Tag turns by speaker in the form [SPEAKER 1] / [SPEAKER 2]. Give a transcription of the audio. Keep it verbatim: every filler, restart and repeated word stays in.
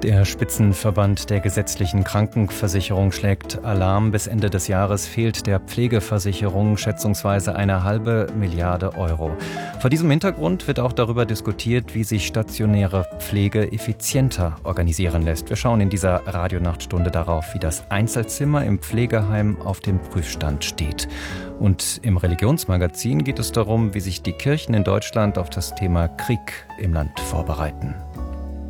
[SPEAKER 1] Der Spitzenverband der gesetzlichen Krankenversicherung schlägt Alarm. Bis Ende des Jahres fehlt der Pflegeversicherung schätzungsweise eine halbe Milliarde Euro. Vor diesem Hintergrund wird auch darüber diskutiert, wie sich stationäre Pflege effizienter organisieren lässt. Wir schauen in dieser Radionachtstunde darauf, wie das Einzelzimmer im Pflegeheim auf dem Prüfstand steht. Und im Religionsmagazin geht es darum, wie sich die Kirchen in Deutschland auf das Thema Krieg im Land vorbereiten.